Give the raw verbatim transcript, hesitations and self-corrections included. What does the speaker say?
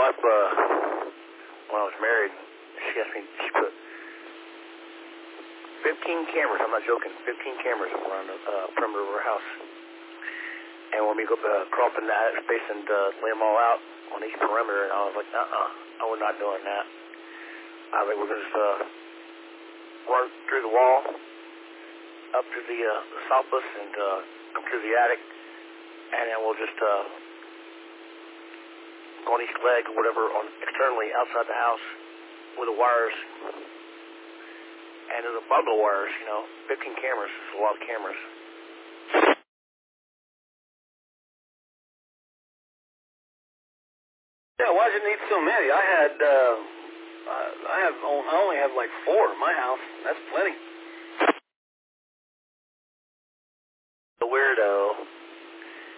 wife, uh, when I was married, she asked me, she put fifteen cameras, I'm not joking, fifteen cameras around the uh, perimeter of our house. And when we go uh, crawl up in that space and uh, lay them all out on each perimeter, and I was like, uh-uh, oh, we're not doing that. I think we're going to just uh, run through the wall, up to the, uh, the south bus, and uh, come through the attic, and then we'll just uh, go on each leg or whatever on externally outside the house with the wires. And there's a bundle of wires, you know, fifteen cameras. It's a lot of cameras. Yeah, why'd you need so many? I had, uh, I have, I only have like four in my house. That's plenty. The weirdo.